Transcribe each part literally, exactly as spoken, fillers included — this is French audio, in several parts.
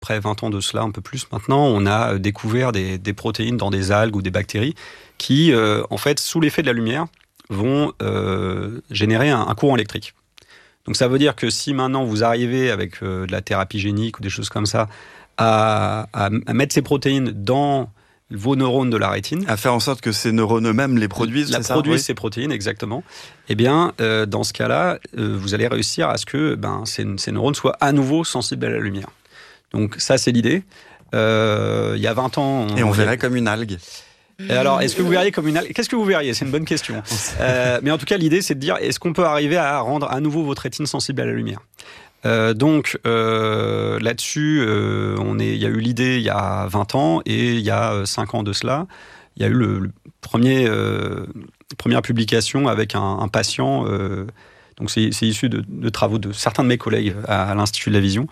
près vingt ans de cela, un peu plus maintenant, on a découvert des, des protéines dans des algues ou des bactéries qui, euh, en fait, sous l'effet de la lumière, vont euh, générer un, un courant électrique. Donc ça veut dire que si maintenant vous arrivez avec euh, de la thérapie génique ou des choses comme ça, à, à, à mettre ces protéines dans vos neurones de la rétine, à faire en sorte que ces neurones eux-mêmes les produisent, la c'est ça, produisent oui. ces protéines, exactement. Eh bien, euh, dans ce cas-là, euh, vous allez réussir à ce que ben, ces, ces neurones soient à nouveau sensibles à la lumière. Donc ça, c'est l'idée. Euh, il y a vingt ans... On, Et on, on verrait avait... comme une algue. Et alors, est-ce que vous verriez comme une algue ? Qu'est-ce que vous verriez ? C'est une bonne question. Euh, mais en tout cas, l'idée, c'est de dire, est-ce qu'on peut arriver à rendre à nouveau votre rétine sensible à la lumière ? Euh, donc euh, là-dessus, euh, on est, il y a eu l'idée il y a vingt ans et il y a cinq ans de cela, il y a eu le, le premier euh, première publication avec un, un patient. Euh, donc c'est, c'est issu de, de travaux de certains de mes collègues à, à l'Institut de la Vision.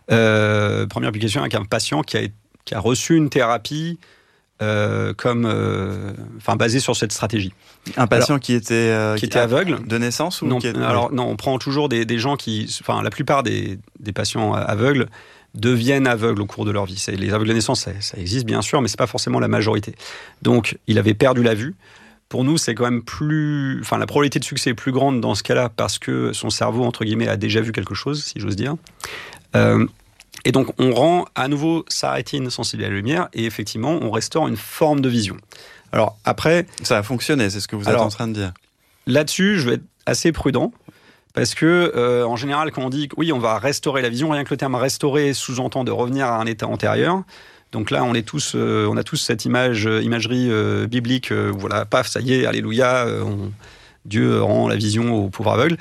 Euh, première publication avec un patient qui a, qui a reçu une thérapie. Euh, comme, euh, enfin, basé sur cette stratégie. Un patient alors, qui était, euh, qui était aveugle de naissance ou non, qui est... alors non, on prend toujours des, des gens qui, enfin, la plupart des, des patients aveugles deviennent aveugles au cours de leur vie. C'est, les aveugles de naissance, ça, ça existe bien sûr, mais c'est pas forcément la majorité. Donc, il avait perdu la vue. Pour nous, c'est quand même plus, enfin, la probabilité de succès est plus grande dans ce cas-là parce que son cerveau entre guillemets a déjà vu quelque chose, si j'ose dire. Euh, Et donc, on rend à nouveau sa rétine sensible à la lumière et effectivement, on restaure une forme de vision. Alors, après... Ça a fonctionné, c'est ce que vous êtes alors, en train de dire. Là-dessus, je vais être assez prudent parce que, euh, en général, quand on dit oui, on va restaurer la vision, rien que le terme restaurer sous-entend de revenir à un état antérieur. Donc là, on est tous, euh, on a tous cette image, imagerie euh, biblique, euh, voilà, paf, ça y est, alléluia, euh, on... Dieu rend la vision aux pauvres aveugles.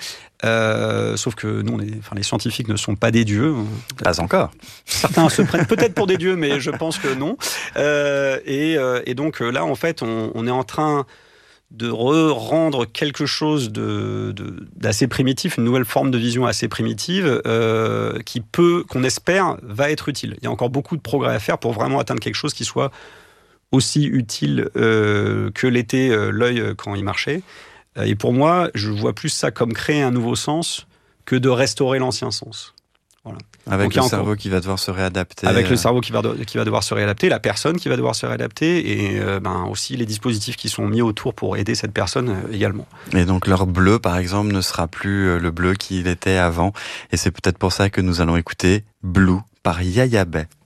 Euh, sauf que nous, on est, enfin, les scientifiques ne sont pas des dieux. Pas encore. Certains se prennent peut-être pour des dieux, mais je pense que non. Euh, et, euh, et donc là, en fait, on, on est en train de re-rendre quelque chose de, de, d'assez primitif, une nouvelle forme de vision assez primitive, euh, qui peut, qu'on espère, va être utile. Il y a encore beaucoup de progrès à faire pour vraiment atteindre quelque chose qui soit aussi utile euh, que l'était euh, l'œil quand il marchait. Et pour moi, je vois plus ça comme créer un nouveau sens que de restaurer l'ancien sens. Voilà. Avec Donc, le encore, cerveau qui va devoir se réadapter. Avec euh... le cerveau qui va, de, qui va devoir se réadapter, la personne qui va devoir se réadapter et euh, ben, aussi les dispositifs qui sont mis autour pour aider cette personne euh, également. Et donc leur bleu, par exemple, ne sera plus euh, le bleu qu'il était avant. Et c'est peut-être pour ça que nous allons écouter Blue par Yaya Bay.